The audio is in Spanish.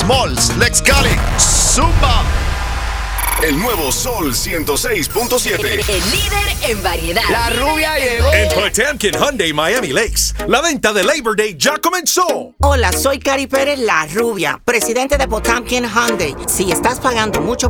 Malls, Lex Cali, Zumba. El nuevo Sol 106.7. El líder en variedad. La rubia llegó. En Potemkin Hyundai Miami Lakes, la venta de Labor Day ya comenzó. Hola, soy Cari Pérez, la rubia, presidente de Potemkin Hyundai. Si estás pagando mucho